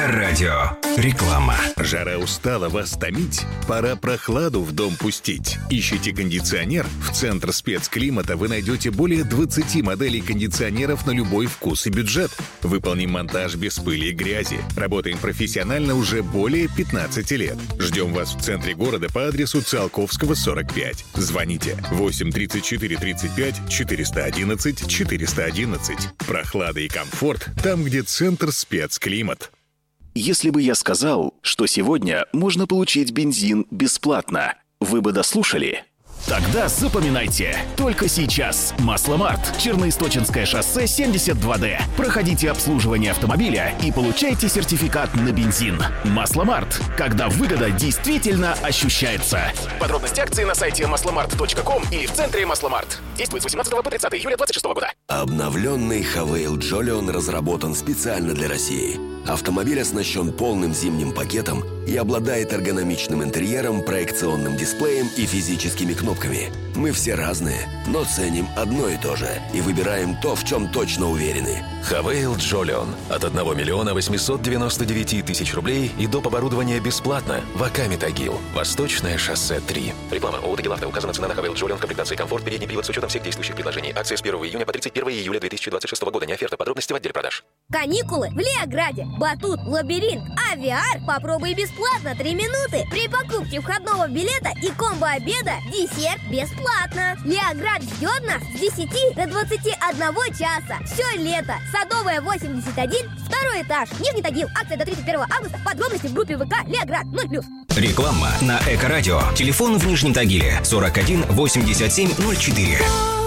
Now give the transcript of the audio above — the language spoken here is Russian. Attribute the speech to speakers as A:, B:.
A: Эко-радио. Реклама.
B: Жара устала вас томить? Пора прохладу в дом пустить. Ищите кондиционер? В Центр спецклимата вы найдете более 20 моделей кондиционеров на любой вкус и бюджет. Выполним монтаж без пыли и грязи. Работаем профессионально уже более 15 лет. Ждем вас в центре города по адресу Циолковского, 45. Звоните 8 34 35 411 411. Прохлада и комфорт там, где Центр спецклимат.
C: Если бы я сказал, что сегодня можно получить бензин бесплатно, вы бы дослушали? Тогда запоминайте. Только сейчас. Масломарт. Черноисточинское шоссе 72D. Проходите обслуживание автомобиля и получайте сертификат на бензин. Масломарт. Когда выгода действительно ощущается. Подробности акции на сайте maslomart.com или в центре Масломарт. Действует с 18 по 30 июля 2026 года.
D: Обновленный Хавейл Джолион разработан специально для России. Автомобиль оснащен полным зимним пакетом и обладает эргономичным интерьером, проекционным дисплеем и физическими кнопками. Мы все разные, но ценим одно и то же и выбираем то, в чем точно уверены.
E: Хавейл Джолион. От 1 899 000 рублей и доп. Оборудования бесплатно. Ваками Тагил. Восточное шоссе 3. Реклама. ООО «Тагил-Авто». Указана цена на Хавейл Джолион в комплектации «Комфорт». Передний привод с учетом всех действующих предложений. Акция с 1 июня по 31 июля 2026 года. Не оферта. Подробности в отделе продаж.
F: Каникулы в Леограде. Батут, лабиринт, авиар. Попробуй бесплатно 3 минуты. При покупке входного билета и комбо-обеда десерт бесплатно. Леоград ждет нас с 10 до 21 часа. Все лето. Садовая, 81, второй этаж. Нижний Тагил. Акция до 31 августа. Подробности в группе ВК Леоград 0+.
A: Реклама на Эко-радио. Телефон в Нижнем Тагиле 41 87 04.